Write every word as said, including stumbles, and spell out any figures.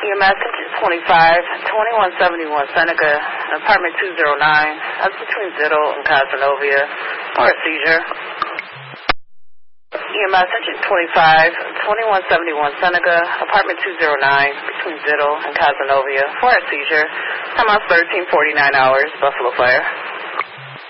E M S twenty-five, twenty-one seventy-one Seneca, apartment two oh nine. That's between Zittle and Casanova for a seizure. E M S twenty-five, twenty-one seventy-one Seneca, apartment two oh nine, between Zittle and Casanova for a seizure. Time out thirteen forty-nine hours, Buffalo Fire.